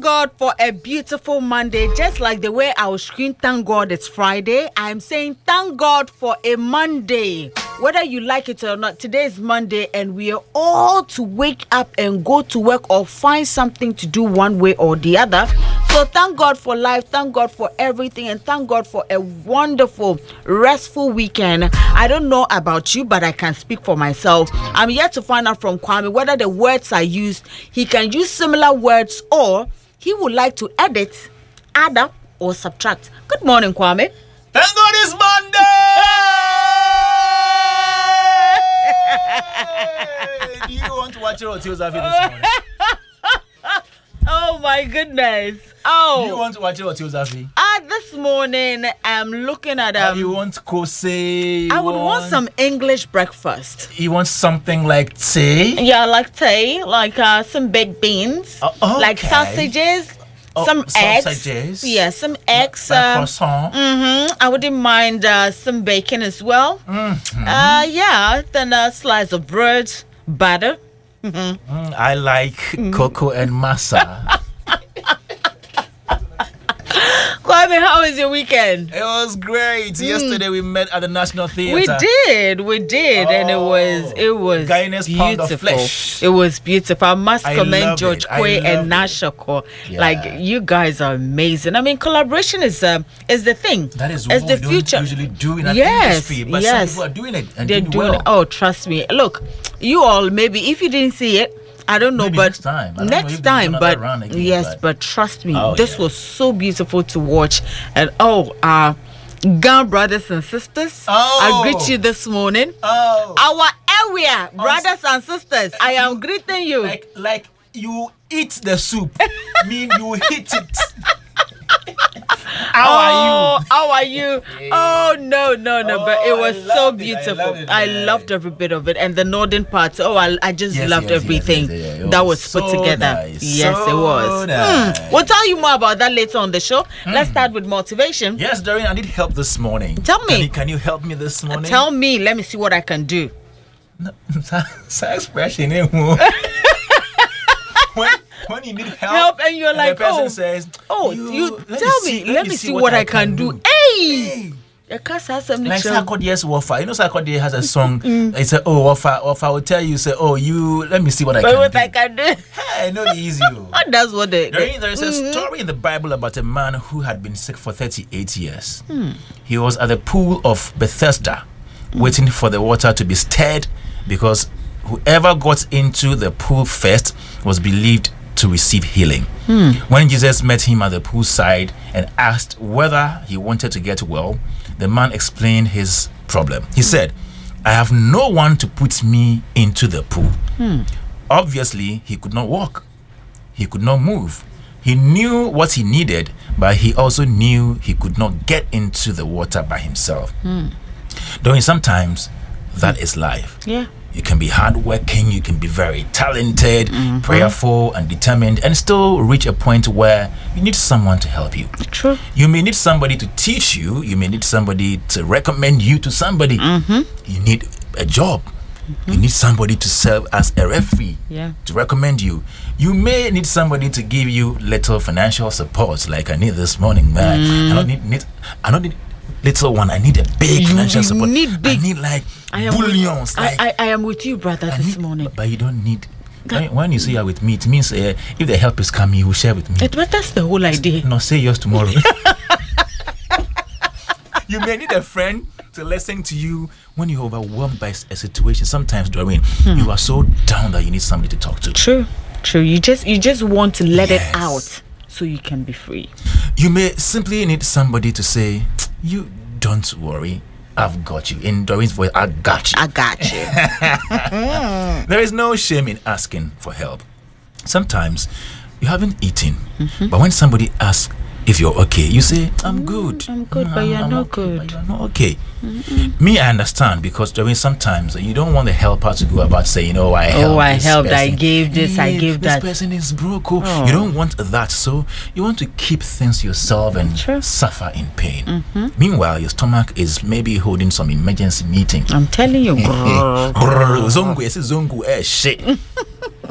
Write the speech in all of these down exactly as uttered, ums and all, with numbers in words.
God for a beautiful Monday. Just like the way our screen, thank God it's Friday. I'm saying thank God for a Monday. Whether you like it or not, today is Monday and we are all to wake up and go to work or find something to do one way or the other. So thank God for life, thank God for everything, and thank God for a wonderful, restful weekend. I don't know about you, but I can speak for myself. I'm yet to find out from Kwame whether the words I used, he can use similar words or he would like to edit, add up, or subtract. Good morning, Kwame. Thank God it's Monday! Do you want to watch your Teozafi this morning? Oh my goodness. Oh. Do you want to watch your Teozafi? Ah, this morning I'm looking at um. Uh, you want kose? I would want, want some English breakfast. You want something like tea? Yeah, like tea, like uh, some baked beans, uh, okay. like sausages. Oh, some eggs. Sausages. Yeah, some eggs. Like uh, croissant. Mm-hmm. I wouldn't mind uh, some bacon as well. Mm-hmm. Uh, yeah, then a slice of bread, butter. Mm-hmm. Mm, I like mm-hmm. cocoa and masa. Kwame, how was your weekend? It was great. Mm. Yesterday we met at the National Theatre. We did, we did, oh, and it was it was Guinness beautiful. Pound of flesh. It was beautiful. I must I commend George Quay and Nashako. Yeah. Like you guys are amazing. I mean, collaboration is um is the thing. That is it's what the we future. Don't usually do in our yes, industry, but yes. some people are doing it and they're doing, doing well. it. Oh, trust me. Look, you all maybe if you didn't see it. I don't know, Maybe but next time, next time but again, yes, but, but trust me, oh, this yeah. was so beautiful to watch. And oh, uh, Gun brothers and sisters, oh. I greet you this morning. Oh, our area, brothers and sisters, I am greeting you. Like, like you eat the soup, mean you hit it. How oh, are you? How are you? Oh no, no, no! Oh, but it was so beautiful. It. I, I yeah. loved every bit of it, and the northern part. Oh, I, I just yes, loved yes, everything yes, yes, yes. that was so put together. Nice. Yes, so it was. Nice. Hmm. We'll tell you more about that later on the show. Mm. Let's start with motivation. Yes, Doreen, I need help this morning. Tell me. Can you, can you help me this morning? Uh, tell me. Let me see what I can do. No, expression anymore. when, when you need help, help and you're and like, the person oh, says, oh, you, you tell me, let, let me see, see what, what I can, can do. do. Hey, hey. Like Sarkodie's Wafa, you know Sarkodie has a song. It's a oh Wafa, Wafa will tell you, say, oh you, let me see what I but can what do. I can do. Hey, not easy. That's what they. There, there is a mm-hmm. story in the Bible about a man who had been sick for thirty-eight years. Hmm. He was at the pool of Bethesda, mm. waiting for the water to be stirred, because whoever got into the pool first was believed to receive healing. Hmm. When Jesus met him at the poolside and asked whether he wanted to get well, the man explained his problem. He said, I have no one to put me into the pool. Hmm. Obviously, he could not walk. He could not move. He knew what he needed, but he also knew he could not get into the water by himself. Hmm. Though sometimes that is life. Yeah. You can be hardworking, you can be very talented, mm-hmm. prayerful and determined, and still reach a point where you need someone to help you. True. You may need somebody to teach you, you may need somebody to recommend you to somebody. Mm-hmm. You need a job. Mm-hmm. You need somebody to serve as a referee, yeah. to recommend you. You may need somebody to give you little financial support, like I need this morning, man. Mm. I don't need, need I don't need little one, I need a big you, financial you support. Need big. I need like I am bullions. With, like, I, I, I am with you, brother, I this need, morning. But you don't need. When, when you say you're with me, it means uh, if the help is coming, you will share with me. It, but that's the whole idea. No, say yours tomorrow. You may need a friend to listen to you when you're overwhelmed by a situation. Sometimes, Doreen, hmm. you are so down that you need somebody to talk to. True, true. You just you just want to let yes. it out so you can be free. You may simply need somebody to say, you don't worry, I've got you. In Doreen's voice, I got you. I got you. There is no shame in asking for help. Sometimes you haven't eaten, mm-hmm. but when somebody asks if you're okay, you say, I'm good. I'm good, no, but you're I'm not okay, good. But you're not okay. Mm-hmm. Me, I understand, because Doreen, sometimes you don't want the helper to go about saying, oh, I helped. Oh, I this helped, person. I gave this, yeah, I gave this that. This person is broke. Oh. Oh. You don't want that. So you want to keep things yourself and True. suffer in pain. Mm-hmm. Meanwhile, your stomach is maybe holding some emergency meeting. I'm telling you. Zongu, yes, zongu, eh, shit.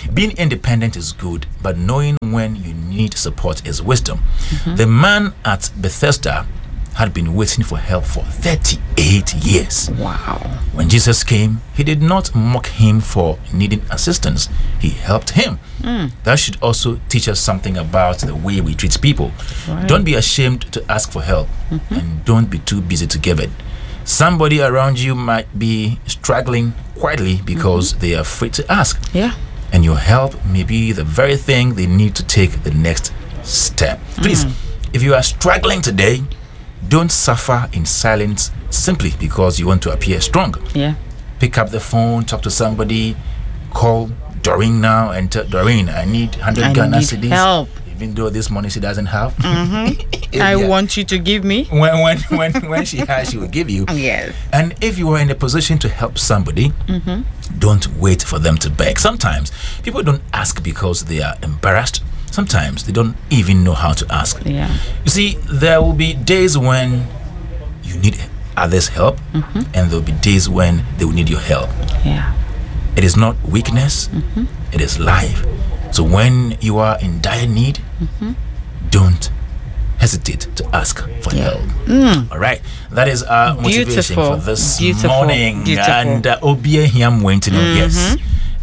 Being independent is good, but knowing when you need support is wisdom. Mm-hmm. The man at Bethesda had been waiting for help for thirty-eight years. Wow. When Jesus came, he did not mock him for needing assistance. He helped him. Mm. That should also teach us something about the way we treat people. Right. Don't be ashamed to ask for help, mm-hmm. and don't be too busy to give it. Somebody around you might be struggling quietly because mm-hmm. they are afraid to ask. Yeah. And your help may be the very thing they need to take the next step. Please, mm. if you are struggling today, don't suffer in silence simply because you want to appear strong. Yeah. Pick up the phone, talk to somebody, call Doreen now and tell Doreen, I need one hundred Ghana cedis. Help. Even though this money she doesn't have. Mm-hmm. I yeah. want you to give me. When when when when she has, she will give you. Yes. And if you are in a position to help somebody, mm-hmm. don't wait for them to beg. Sometimes people don't ask because they are embarrassed. Sometimes they don't even know how to ask. Yeah. You see, there will be days when you need others' help, mm-hmm. and there will be days when they will need your help. Yeah. It is not weakness, mm-hmm. it is life. So when you are in dire need, mm-hmm. don't hesitate to ask for yeah. help. Mm. All right, that is our motivation Beautiful. for this Beautiful. morning. Beautiful. And Obie Hiam went to know, yes.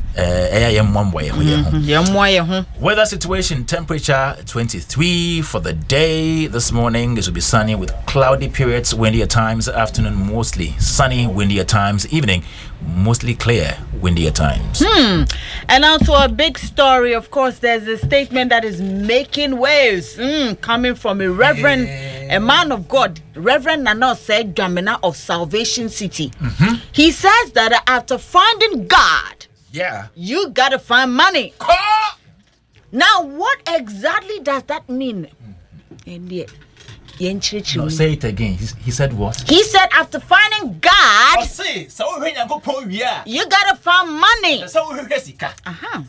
Mm-hmm. Weather situation, temperature twenty-three for the day. This morning it will be sunny with cloudy periods, windy at times. Afternoon mostly sunny, windy at times. Evening mostly clear, windy at times. Hmm. And now to a big story. Of course, there's a statement that is making waves mm, coming from a reverend, yeah. a man of God, Reverend Nanose Dwamena of Salvation City. Mm-hmm. He says that after finding God, yeah, you gotta find money. Now, what exactly does that mean? Mm-hmm. No, say it again. He, he said what? He said after finding God, oh, you gotta find money. Uh-huh.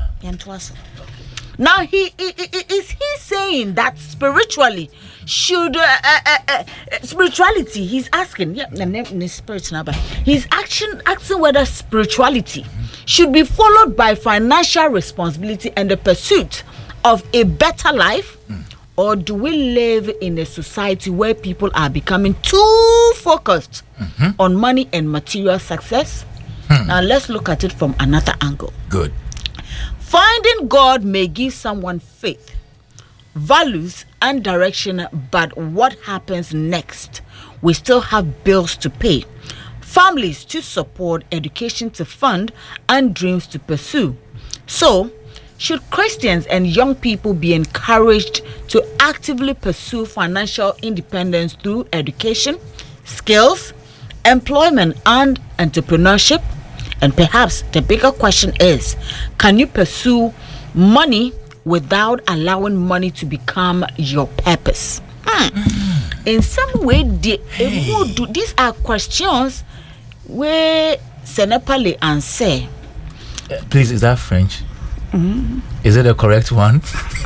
Now, he, he, he is he saying that spiritually should uh, uh, uh, uh, spirituality? He's asking. Yeah, spirit number. He's action asking whether spirituality should be followed by financial responsibility and the pursuit of a better life, mm. or do we live in a society where people are becoming too focused mm-hmm. on money and material success? Hmm. Now let's look at it from another angle. Good. Finding God may give someone faith, values, and direction, but what happens next? We still have bills to pay, families to support, education to fund, and dreams to pursue. So, should Christians and young people be encouraged to actively pursue financial independence through education, skills, employment, and entrepreneurship? And perhaps the bigger question is, can you pursue money without allowing money to become your purpose? Hmm. Mm-hmm. In some way, the, hey. do, these are questions where Senepali answer. Uh, please, is that French? Mm-hmm. Is it the correct one?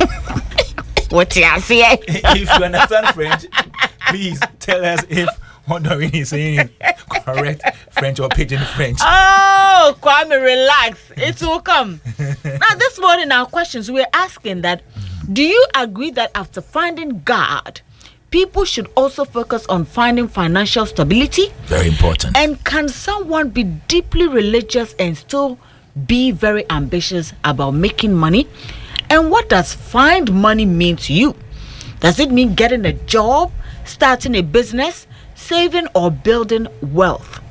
What you say? If you understand French, please tell us if what Doreen is saying is correct French or pidgin French. Oh, Kwame, relax. It will come. Now, this morning, our questions, we're asking that, do you agree that after finding God, people should also focus on finding financial stability? Very important. And can someone be deeply religious and still be very ambitious about making money? And what does find money mean to you? Does it mean getting a job, starting a business, saving, or building wealth?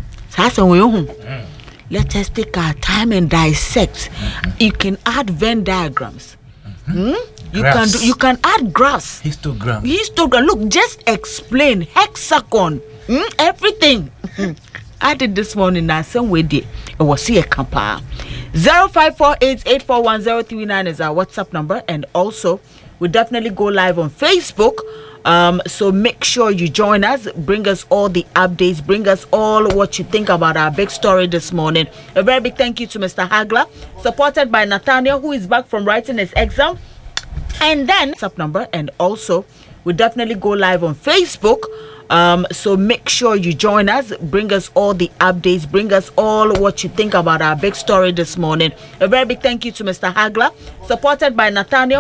Mm. Let us take our time and dissect. Mm-hmm. You can add Venn diagrams. Mm-hmm. Mm? You can do, you can add graphs. Histogram. Histogram. Look, just explain hexagon. Mm? Everything. I did this morning now. Some way there. It was here. Kampa. Zero five four eight eight four one zero three nine is our WhatsApp number, and also we definitely go live on Facebook. Um, so make sure you join us. Bring us all the updates. Bring us all what you think about our big story this morning. A very big thank you to Mister Hagler, supported by Nathaniel, who is back from writing his exam. And then WhatsApp number, and also we definitely go live on Facebook. Um, so make sure you join us. Bring us all the updates. Bring us all what you think about our big story this morning. A very big thank you to Mister Hagler, supported by Nathaniel.